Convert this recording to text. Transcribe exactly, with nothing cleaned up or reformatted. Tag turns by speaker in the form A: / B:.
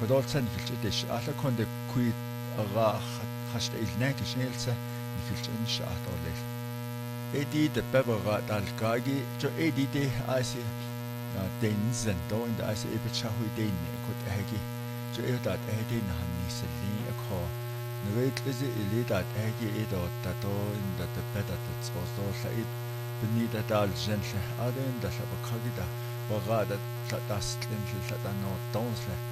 A: Modolsan filch alla konde kui ra hast ilnak schnellse filch in schachtole edi de bevera dalkagi jo edi de asi densen do in da asi ebe chahu den kot egi jo edat edi han niseli akho nawet lezi elidat egi edo tato in da de bedat tsvozo said benida dal jense aden da sabakagida bagada das tlim sa no donsle